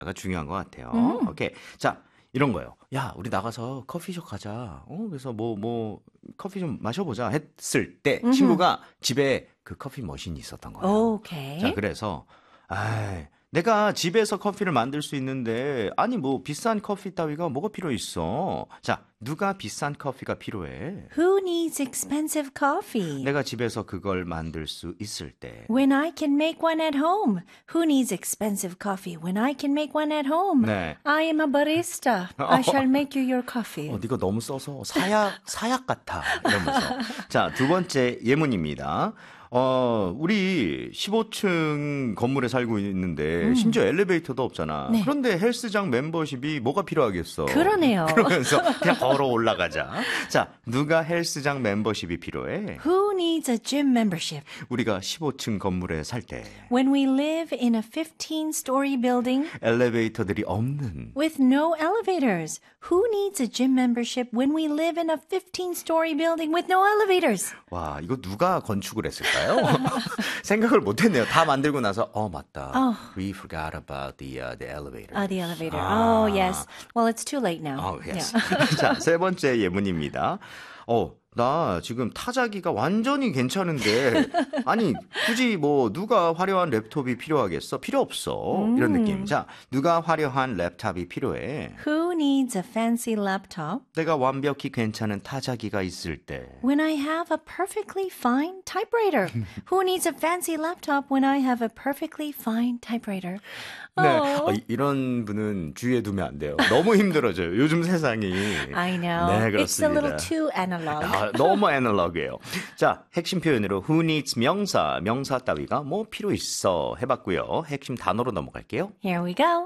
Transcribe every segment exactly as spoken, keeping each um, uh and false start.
중요한 것 같아요. 음. 오케이. 자, 이런 거요. 야, 우리 나가서 커피숍 가자. 어, 그래서 뭐, 뭐, 커피 좀 마셔보자 했을 때 음흠. 친구가 집에 그 커피 머신이 있었던 거예요. 오케이. 자, 그래서, 아이, 내가 집에서 커피를 만들 수 있는데, 아니, 뭐, 비싼 커피 따위가 뭐가 필요 있어? 자, 누가 비싼 커피가 필요해? Who needs expensive coffee? 내가 집에서 그걸 만들 수 있을 때. When I can make one at home. Who needs expensive coffee when I can make one at home? 네. I am a barista. I shall make you your coffee. 어, 네가 너무 써서 사약, 사약 같아. 이러면서. 자, 두 번째 예문입니다. 어, 우리 십오 층 건물에 살고 있는데, 음. 심지어 엘리베이터도 없잖아. 네. 그런데 헬스장 멤버십이 뭐가 필요하겠어? 그러네요. 그러면서 그냥 걸어 올라가자. 자, 누가 헬스장 멤버십이 필요해? Who needs a gym membership? 우리가 십오 층 건물에 살 때, When we live in a fifteen-story building 엘리베이터들이 없는, with no elevators. Who needs a gym membership when we live in a fifteen-story building with no elevators? 와, 이거 누가 건축을 했을까요? 생각을 못했네요. 다 만들고 나서, 어, 맞다. Oh. We forgot about the, uh, the elevator. Uh, the elevator. 아. Oh, yes. Well, it's too late now. Oh, yes. Yeah. 자, 세 번째 예문입니다. 어, 나 지금 타자기가 완전히 괜찮은데, 아니, 굳이 뭐, 누가 화려한 랩톱이 필요하겠어? 필요 없어. 이런 느낌. 자, 누가 화려한 랩탑이 필요해? Who needs a fancy laptop 내가 완벽히 괜찮은 타자기가 있을 때. when I have a perfectly fine typewriter? Who needs a fancy laptop when I have a perfectly fine typewriter? 네, Oh. 어, 이런 분은 주위에 두면 안 돼요. 너무 힘들어져요. 요즘 세상이. I know. 네, It's a little 그렇습니다. too analog. 아, 너무 애널로그예요. 자, 핵심 표현으로 who needs 명사, 명사 따위가 뭐 필요 있어 해봤고요. 핵심 단어로 넘어갈게요. Here we go.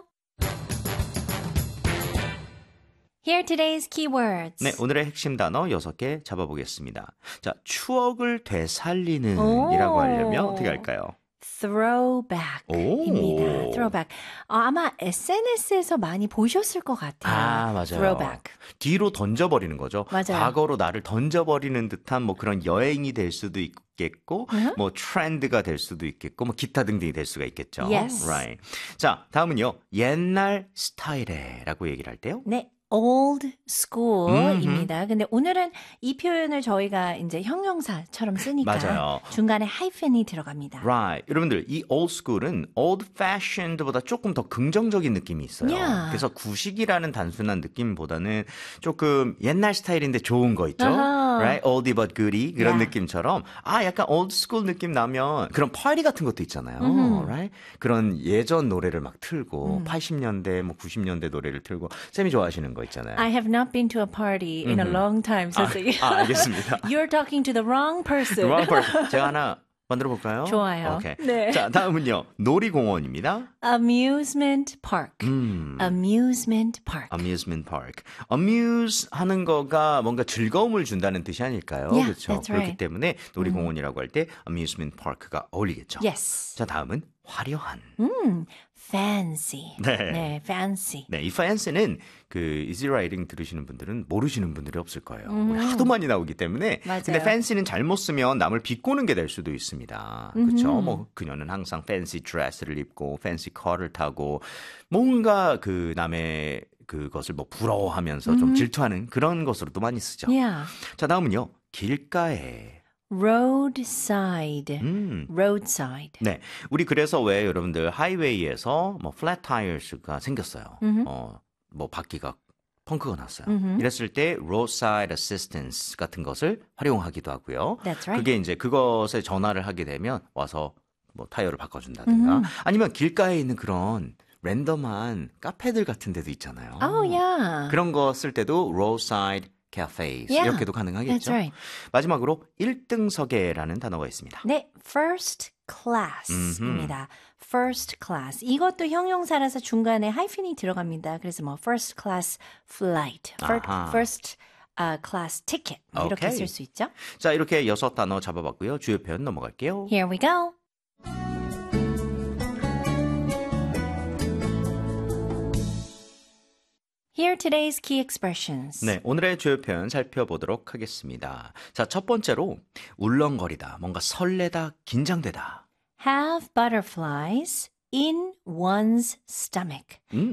Here are today's keywords. 네, 오늘의 핵심 단어 여섯 개 잡아보겠습니다. 자, 추억을 되살리는 오. 이라고 하려면 어떻게 할까요? throwback입니다. 오. throwback. 어, 아마 에스엔에스에서 많이 보셨을 것 같아요. 아, 맞아요. throwback. 뒤로 던져버리는 거죠. 맞아요. 과거로 나를 던져버리는 듯한 뭐 그런 여행이 될 수도 있겠고, 음? 뭐 트렌드가 될 수도 있겠고, 뭐 기타 등등이 될 수가 있겠죠. Yes. Right. 자, 다음은요. 옛날 스타일에라고 얘기를 할 때요. 네. old school입니다. 근데 오늘은 이 표현을 저희가 이제 형용사처럼 쓰니까 맞아요. 중간에 하이픈이 들어갑니다. Right. 여러분들, 이 old school은 old fashioned보다 조금 더 긍정적인 느낌이 있어요. Yeah. 그래서 구식이라는 단순한 느낌보다는 조금 옛날 스타일인데 좋은 거 있죠. Uh-huh. Right? oldie but goodie 그런 Yeah. 느낌처럼 아, 약간 old school 느낌 나면 그런 파티 같은 것도 있잖아요. Mm-hmm. Right? 그런 예전 노래를 막 틀고 팔십 년대, 뭐 구십 년대 노래를 틀고 쌤이 좋아하시는 거 있잖아요. I have not been to a party in a long time. So 아, 알겠습니다. You're talking to the wrong person. Wrong person. 제가 하나 만들어 볼까요? 좋아요. 오케이. 네. 자, 다음은요. 놀이공원입니다. Amusement park. 음. Amusement park. amusement park. amuse 하는 거가 뭔가 즐거움을 준다는 뜻이 아닐까요? Yeah, 그렇죠. that's 그렇기 right. 때문에 놀이공원이라고 할 때 amusement park가 어울리겠죠. Yes. 자, 다음은 화려한. 음, fancy. 네. 네, fancy. 네, 이 fancy는 그 easy writing 들으시는 분들은 모르시는 분들이 없을 거예요. 하도 많이 나오기 때문에. 맞아요. 근데 fancy는 잘못 쓰면 남을 비꼬는 게 될 수도 있습니다. 그렇죠? 뭐 그녀는 항상 fancy dress를 입고 fancy car를 타고 뭔가 그 남의 그것을 뭐 부러워하면서 좀 질투하는 그런 것으로도 많이 쓰죠. Yeah. 자, 다음은요. 길가에. roadside. 음. roadside. 네, 우리 그래서 왜 여러분들 하이웨이에서 뭐 flat tires가 생겼어요. 어, 뭐 바퀴가 펑크가 났어요. 이랬을 때 roadside assistance 같은 것을 활용하기도 하고요. That's right. 그게 이제 그것에 전화를 하게 되면 와서 뭐 타이어를 바꿔준다든가 아니면 길가에 있는 그런 랜덤한 카페들 같은 데도 있잖아요. Oh, yeah. 그런 거 쓸 때도 roadside cafes Yeah, 이렇게도 가능하겠죠. That's right. 마지막으로 일 등석에라는 단어가 있습니다. 네, first class입니다. first class. 이것도 형용사라서 중간에 하이픈이 들어갑니다. 그래서 뭐 first class flight, first, 아하. first uh, class ticket 뭐 이렇게 오케이. 쓸 수 있죠. 자, 이렇게 여섯 단어 잡아봤고요. 주요 표현 넘어갈게요. Here we go. Here are today's key expressions. 네, 오늘의 주요 표현 살펴보도록 하겠습니다. 자, 첫 번째로 울렁거리다, 뭔가 설레다, 긴장되다. Have butterflies in one's stomach. 음.